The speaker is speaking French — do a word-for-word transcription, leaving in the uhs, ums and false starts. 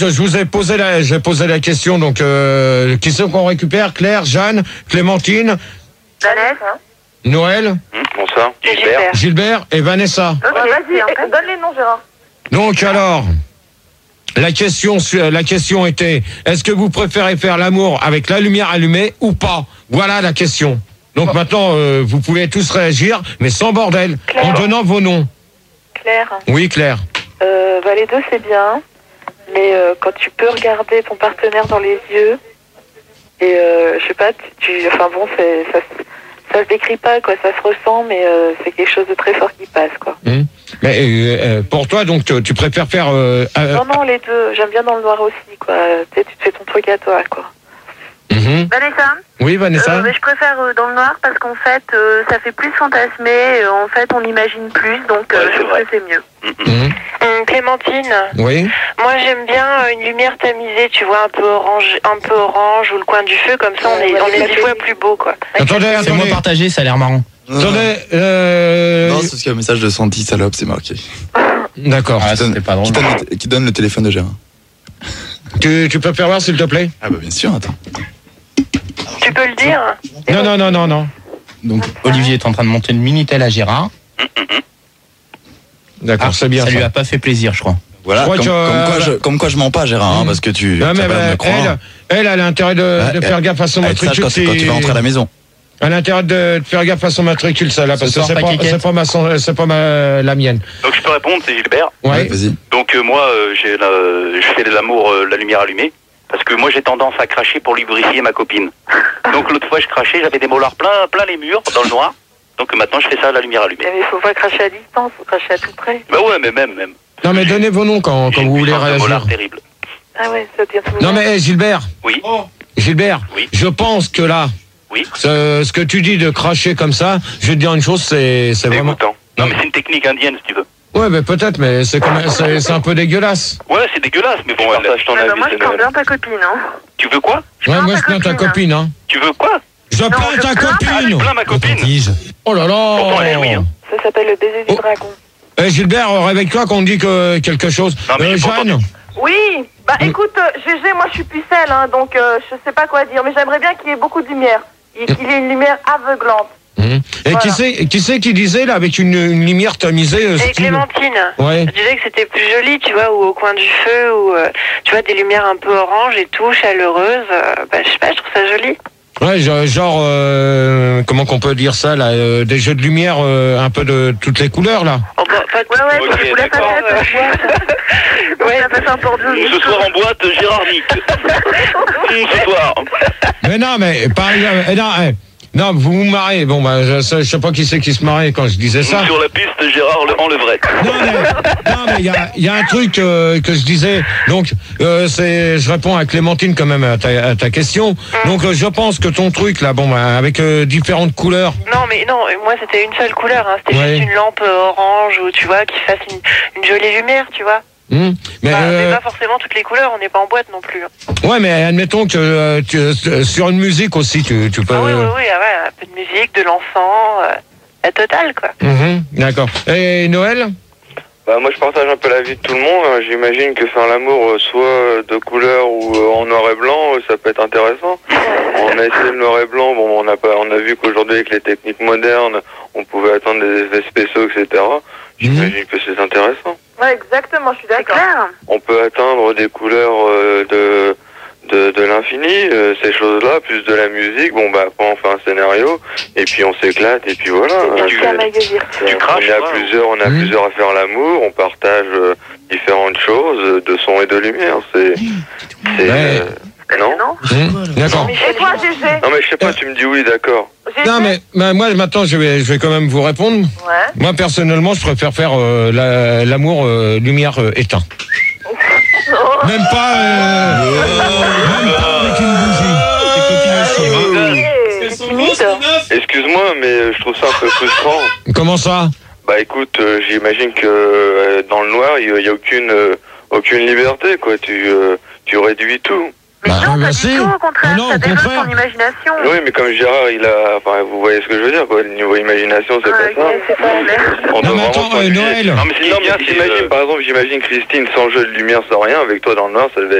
Je vous ai posé la, j'ai posé la question, donc euh, qui c'est qu'on récupère? Claire, Jeanne, Clémentine, Vanessa. Noël, Mmh, bonsoir. Gilbert. Gilbert et Vanessa. Ok, vas-y, donne les noms, Gérard. Donc alors, la question, la question était, est-ce que vous préférez faire l'amour avec la lumière allumée ou pas? Voilà la question. Donc maintenant, euh, vous pouvez tous réagir, mais sans bordel, Claire. en donnant vos noms. Claire. Oui, Claire. Euh, bah, les deux, c'est bien. Mais euh, quand tu peux regarder ton partenaire dans les yeux, et euh, je sais pas, tu, tu- enfin bon, c'est, ça, se- ça se décrit pas, quoi, ça se ressent, mais euh, c'est quelque chose de très fort qui passe, quoi. Hum. Mais euh, euh, pour toi, donc, tu, tu préfères faire... Euh, euh, Non, non, les deux, j'aime bien dans le noir aussi, quoi. Tu sais, tu te fais ton truc à toi, quoi. mhm. Vanessa, Oui, Vanessa. euh, je préfère euh, dans le noir parce qu'en fait, euh, ça fait plus fantasmer. euh, en fait, on imagine plus, donc euh, Ouais, je c'est trouve vrai. que c'est mieux. Mhm. Hum, Clémentine, Oui. moi j'aime bien euh, une lumière tamisée, tu vois, un peu orange, un peu orange ou le coin du feu, comme ça on Ouais, est, ouais, on est ouais, dix ouais. fois plus beau, quoi. Attendez, C'est moi attendez. partagé, ça a l'air marrant. Attendez, euh... Non, c'est parce qu'il y a un message de Santi, salope, c'est marqué. D'accord. Ah, c'était pas drôle. Qui donne, le, qui donne le téléphone de Gérard. Tu, tu peux faire voir, s'il te plaît? Ah bah bien sûr, attends. Tu peux le dire? Non, non, non, non, non. Donc Olivier est en train de monter le Minitel à Gérard. D'accord, Ah, c'est bien ça ça. lui a pas fait plaisir, je crois. Voilà, Je crois comme, que, comme euh, quoi je, comme quoi je mens pas, Gérard, hein, parce que tu, Non, tu mais vas pas bah, me croire. elle, elle, elle a intérêt de, Ouais, de elle- faire gaffe à son Elle te sache matricule. quand, tu- quand tu vas rentrer à la maison. Elle a intérêt de, de faire gaffe à son matricule, ça là, parce Ce que soir, c'est pas pas, Kékette. c'est pas ma, son- c'est pas ma, la mienne. Donc je peux répondre, c'est Gilbert. Ouais. Ouais, vas-y. Donc euh, moi, euh, j'ai la- je fais de l'amour, euh, la lumière allumée, parce que moi j'ai tendance à cracher pour lubrifier ma copine. Donc l'autre fois je crachais, j'avais des molars plein, plein les murs, dans le noir. Donc maintenant je fais ça à la lumière allumée. Mais il faut pas cracher à distance, faut cracher à tout près. Bah ouais, mais même, même. Non, mais donnez vos noms quand, quand J'ai vous une voulez puissance de réagir. molar terrible. Ah ouais, ça devient tout. Non, mais hey, Gilbert, Oui, Gilbert, Oui. je pense que là, oui, ce, ce que tu dis de cracher comme ça, je vais te dire une chose, c'est, c'est c'est vraiment. dégoûtant. Non mais c'est une technique indienne si tu veux. Ouais, mais peut-être, mais c'est comme, c'est, c'est un peu dégueulasse. Ouais, c'est dégueulasse, mais bon, partage ton Ah bah, avis, moi je c'est prends Noël. bien ta copine, hein. Tu veux quoi? Ouais, plains moi ta je plains ta copine. copine, hein. Tu veux quoi? Je plains je ta plains ta- Ah, tu copine. plains ma copine. Oh là là. Pourtant, elle est oui, hein. Ça s'appelle le baiser du Oh. dragon. Eh, Gilbert, euh, réveille-toi qu'on te dit que quelque chose. Non, mais Euh, j'ai pas Jeanne, Oui, bah Mm. écoute, euh, G G, moi je suis pucelle, hein, donc euh, je sais pas quoi dire, mais j'aimerais bien qu'il y ait beaucoup de lumière. Il- Qu'il y ait une lumière aveuglante. Hum. Et Voilà. qui c'est qui c'est qui disait là avec une, une lumière tamisée euh, Et style- Clémentine, Ouais. je disais que c'était plus joli, tu vois, ou au coin du feu, ou euh, tu vois, des lumières un peu orange et tout, chaleureuses. euh, bah, je sais pas, je trouve ça joli. Ouais, genre, genre, euh, comment qu'on peut dire ça là, euh, des jeux de lumière euh, un peu de toutes les couleurs là. Oh, bah, pas de... Ouais, ouais, Ok, je vous laisse d'accord. la ouais, ça fait un tour de Ce soir en boîte, Gérard Nick. Hum, Ce soir. Mais non, mais par exemple, eh, non, eh, non, vous vous marrez. Bon, bah, je, sais- je sais pas qui c'est qui se marrait quand je disais ça. Sur la piste, Gérard le- en levrette. Non, mais non, mais il y a, il y a un truc euh, que je disais. Donc, euh, c'est, je réponds à Clémentine quand même à ta, à ta question. Donc, euh, je pense que ton truc là, bon, bah, avec euh, différentes couleurs. Non, mais non, moi c'était une seule couleur, hein. C'était Ouais. juste une lampe euh, orange, ou tu vois, qui fasse une, une jolie lumière, tu vois. Hum, mais, Bah, euh, mais pas forcément toutes les couleurs, on n'est pas en boîte non plus. hein. ouais, mais admettons que euh, tu, euh, sur une musique aussi, tu, tu peux. Ah oui, oui, oui, ah ouais, un peu de musique, de l'encens, euh, la totale, quoi. Mhm, d'accord. Et Noël? Bah moi je partage un peu la vie de tout le monde, hein. J'imagine que faire l'amour euh, soit de couleur ou euh, en noir et blanc, euh, ça peut être intéressant. On a essayé le noir et blanc, bon on a pas, on a vu qu'aujourd'hui avec les techniques modernes, on pouvait atteindre des effets spéciaux, et cetera. J'imagine que c'est intéressant. Ouais, exactement, je suis C'est d'accord. clair. On peut atteindre des couleurs euh, de de, de l'infini, euh, ces choses-là, plus de la musique, bon bah après on fait un scénario, et puis on s'éclate, et puis voilà. C'est hein, bien c'est- ça, Maïga virtuelle. Tu craches, on est à toi, plusieurs, on est à Mmh. plusieurs à faire l'amour, on partage euh, différentes choses, euh, de son et de lumière. C'est, c'est Ouais. euh, non, Non Hum, d'accord. Et toi, G G non mais je sais pas, tu me dis oui, d'accord. G G Non, mais bah, moi maintenant, je vais, je vais quand même vous répondre. Ouais. Moi personnellement, je préfère faire euh, la- l'amour euh, lumière euh, éteint. Oh. Même pas, euh, même pas avec une bougie. C'est timide. Excuse-moi, mais euh, je trouve ça un peu frustrant. Comment ça? Bah écoute, euh, j'imagine que euh, dans le noir, il y, a- il y a aucune, euh, aucune liberté, quoi. Tu, euh, tu réduis tout. Mais Bah, non, bah pas si. du tout, au contraire, Ah non, ça au développe contraire. ton imagination. Oui, mais comme Gérard, il a. Enfin, vous voyez ce que je veux dire, quoi. Le niveau imagination, c'est Ouais, pas ça. ok, c'est pas clair. On Non, doit mais vraiment attends, s'ennuyer. euh, Noël. Non, mais ce qui Non, est bien, mais c'est, t'imagines, euh, par exemple, j'imagine Christine sans jeu de lumière, sans rien, avec toi dans le noir, ça devait